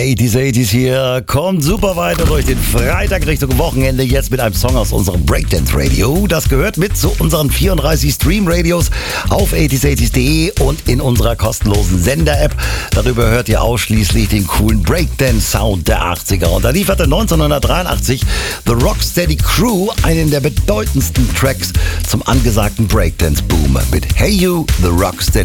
80s hier, kommt super weiter durch den Freitag Richtung Wochenende, jetzt mit einem Song aus unserem Breakdance Radio. Das gehört mit zu unseren 34 Stream-Radios auf 80s80s.de und in unserer kostenlosen Sender-App. Darüber hört ihr ausschließlich den coolen Breakdance-Sound der 80er. Und da lieferte 1983 The Rocksteady Crew einen der bedeutendsten Tracks zum angesagten Breakdance-Boom mit Hey You, The Rocksteady